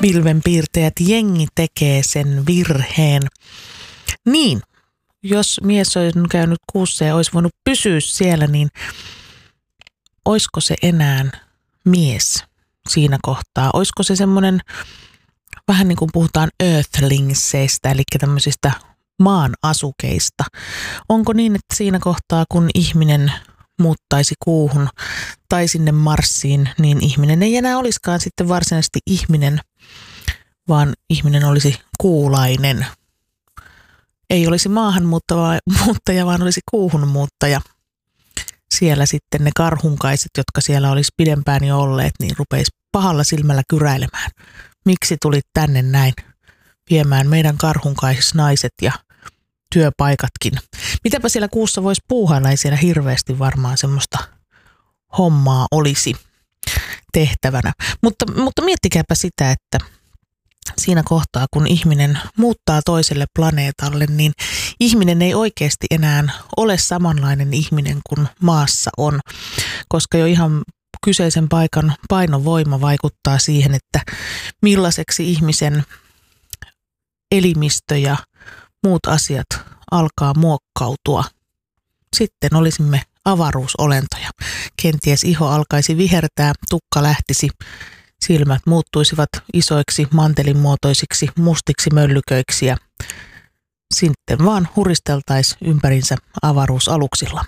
Pilvenpiirtäjät jengi tekee sen virheen. Niin, jos mies olisi käynyt kuussa ja olisi voinut pysyä siellä, niin olisiko se enää mies siinä kohtaa? Olisiko se semmoinen, vähän niin kuin puhutaan earthlingsseistä, eli tämmöisistä maan asukeista. Onko niin, että siinä kohtaa, kun ihminen muuttaisi kuuhun tai sinne Marsiin, niin ihminen ei enää olisikaan sitten varsinaisesti ihminen, vaan ihminen olisi kuulainen. Ei olisi maahanmuuttaja, vaan olisi kuuhunmuuttaja. Siellä sitten ne karhunkaiset, jotka siellä olisi pidempään jo olleet, niin rupeisi pahalla silmällä kyräilemään. Miksi tulit tänne näin viemään meidän karhunkaisnaiset ja työpaikatkin? Mitäpä siellä kuussa voisi puuhailla, ei siellä hirveästi varmaan semmoista hommaa olisi tehtävänä. Mutta miettikääpä sitä, että siinä kohtaa, kun ihminen muuttaa toiselle planeetalle, niin ihminen ei oikeasti enää ole samanlainen ihminen kuin maassa on, koska jo ihan kyseisen paikan painovoima vaikuttaa siihen, että millaiseksi ihmisen elimistö ja muut asiat alkaa muokkautua. Sitten olisimme avaruusolentoja. Kenties iho alkaisi vihertää, tukka lähtisi, silmät muuttuisivat isoiksi mantelinmuotoisiksi mustiksi möllyköiksi ja sitten vaan huristeltaisiin ympärinsä avaruusaluksilla.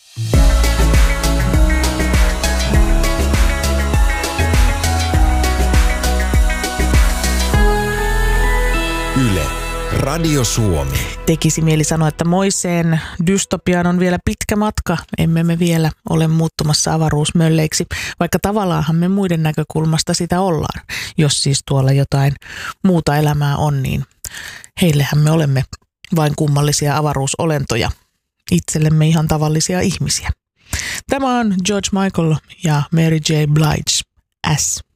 Yle, Radio Suomi. Tekisi mieli sanoa, että moiseen dystopiaan on vielä pitkä matka. Emme me vielä ole muuttumassa avaruusmölleiksi, vaikka tavallaanhan me muiden näkökulmasta sitä ollaan. Jos siis tuolla jotain muuta elämää on, niin heillehän me olemme vain kummallisia avaruusolentoja. Itsellemme ihan tavallisia ihmisiä. Tämä on George Michael ja Mary J. Blige, S.